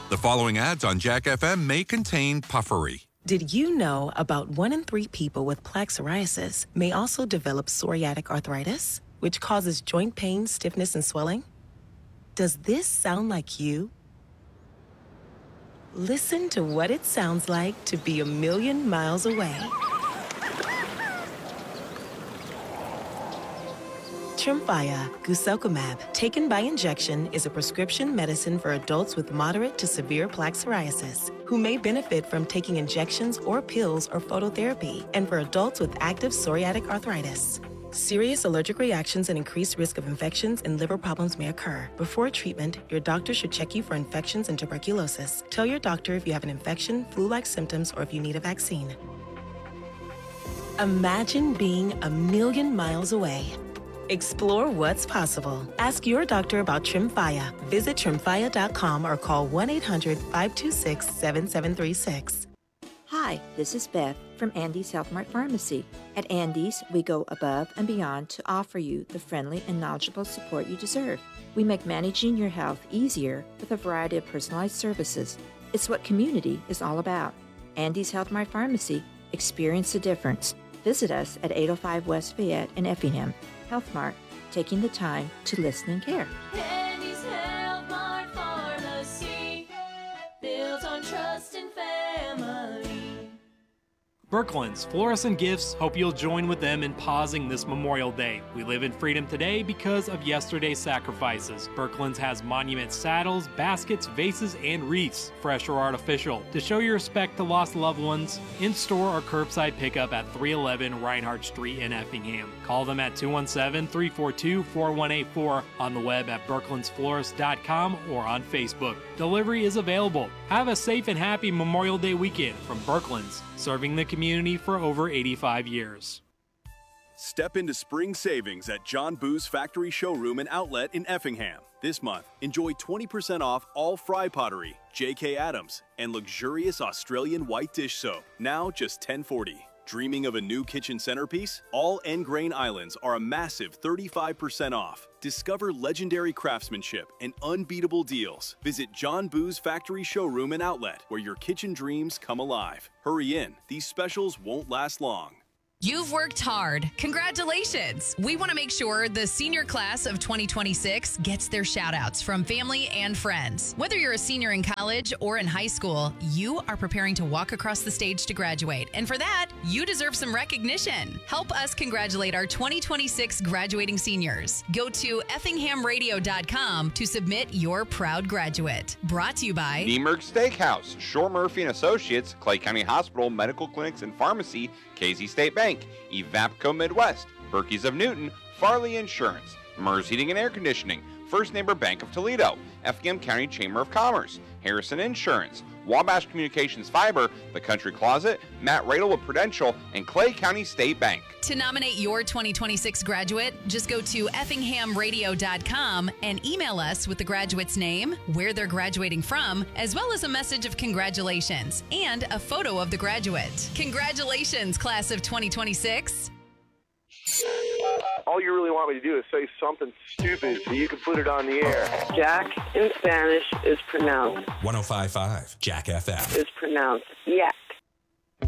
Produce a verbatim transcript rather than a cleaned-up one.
The following ads on Jack F M may contain puffery. Did you know about one in three people with plaque psoriasis may also develop psoriatic arthritis, which causes joint pain, stiffness, and swelling? Does this sound like you? Listen to what it sounds like to be a million miles away. Tremfya guselkumab, taken by injection, is a prescription medicine for adults with moderate to severe plaque psoriasis who may benefit from taking injections or pills or phototherapy, and for adults with active psoriatic arthritis. Serious allergic reactions and increased risk of infections and liver problems may occur. Before treatment, your doctor should check you for infections and tuberculosis. Tell your doctor if you have an infection, flu-like symptoms, or if you need a vaccine. Imagine being a million miles away. Explore what's possible. Ask your doctor about Tremfya. Visit tremfya dot com or call one eight hundred, five two six, seven seven three six. Hi, this is Beth from Andy's Health Mart Pharmacy. At Andy's, we go above and beyond to offer you the friendly and knowledgeable support you deserve. We make managing your health easier with a variety of personalized services. It's what community is all about. Andy's Health Mart Pharmacy. Experience the difference. Visit us at eight oh five West Fayette in Effingham. Health Mart, taking the time to listen and care. Andy's Health Mart Pharmacy, built on trust and family. Birkeland's Florists and Gifts hope you'll join with them in pausing this Memorial Day. We live in freedom today because of yesterday's sacrifices. Birkeland's has monument saddles, baskets, vases, and wreaths, fresh or artificial. To show your respect to lost loved ones, in-store or curbside pickup at three eleven Reinhardt Street in Effingham. Call them at two one seven, three four two, four one eight four, on the web at birkelands florist dot com or on Facebook. Delivery is available. Have a safe and happy Memorial Day weekend from Birkeland's, serving the community for over eighty-five years. Step into spring savings at John Boo's Factory Showroom and Outlet in Effingham. This month, enjoy twenty percent off all Fry Pottery, J K Adams, and luxurious Australian white dish soap, now just ten forty. Dreaming of a new kitchen centerpiece? All Engrain Islands are a massive thirty-five percent off. Discover legendary craftsmanship and unbeatable deals. Visit John Boo's Factory Showroom and Outlet, where your kitchen dreams come alive. Hurry in, these specials won't last long. You've worked hard. Congratulations. We want to make sure the senior class of twenty twenty-six gets their shout outs from family and friends. Whether you're a senior in college or in high school, you are preparing to walk across the stage to graduate. And for that, you deserve some recognition. Help us congratulate our twenty twenty-six graduating seniors. Go to effingham radio dot com to submit your proud graduate. Brought to you by Niemerg Steakhouse, Shore Murphy and Associates, Clay County Hospital, Medical Clinics and Pharmacy, Casey State Bank, Evapco Midwest, Berkey's of Newton, Farley Insurance, Mers Heating and Air Conditioning, First Neighbor Bank of Toledo, Effingham County Chamber of Commerce, Harrison Insurance, Wabash Communications Fiber, The Country Closet, Matt Radel with Prudential, and Clay County State Bank. To nominate your twenty twenty-six graduate, just go to effingham radio dot com and email us with the graduate's name, where they're graduating from, as well as a message of congratulations and a photo of the graduate. Congratulations, class of twenty twenty-six. All you really want me to do is say something stupid so you can put it on the air. Jack in Spanish is pronounced. one oh five point five Jack F M. Is pronounced, yeah.